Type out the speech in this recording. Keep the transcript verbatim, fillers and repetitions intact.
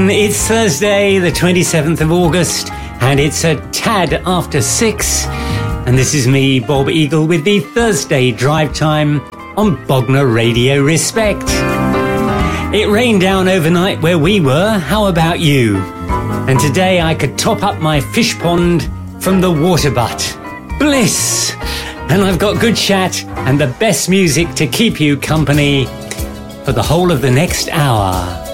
everyone. It's Thursday, the twenty-seventh of August, and it's a tad after six. And this is me, Bob Eagle, with the Thursday drive time on Bognor Radio Respect. It rained down overnight where we were. How about you? And today I could top up my fish pond from the water butt. Bliss! And I've got good chat and the best music to keep you company for the whole of the next hour.